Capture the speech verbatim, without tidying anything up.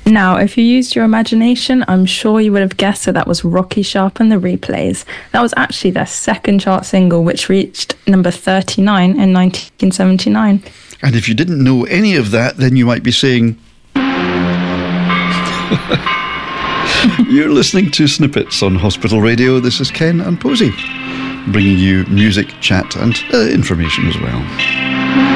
Now, if you used your imagination, I'm sure you would have guessed that that was Rocky Sharp and the Replays. That was actually their second chart single, which reached number thirty-nine in nineteen seventy-nine. And if you didn't know any of that, then you might be saying... You're listening to Snippets on Hospital Radio. This is Ken and Posey, bringing you music, chat and uh, information as well.